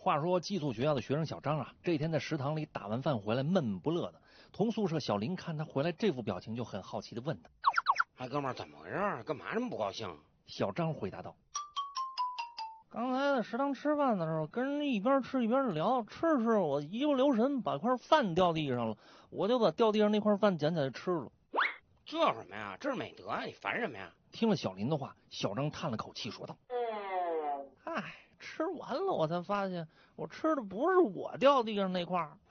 话说寄宿学校的学生小张啊，这天在食堂里打完饭回来，闷闷不乐的。同宿舍小林看他回来这副表情，就很好奇的问他：“ 哎，哥们儿，怎么回事？干嘛这么不高兴？” 小张回答道：“刚才在食堂吃饭的时候，跟人一边吃一边聊，吃着我一不留神把块饭掉地上了，我就把掉地上那块饭捡起来吃了。” 这什么呀？这是美德啊！你烦什么呀？ 听了小林的话，小张叹了口气说道：“唉，吃完了我才发现，我吃的不是我掉地上那块，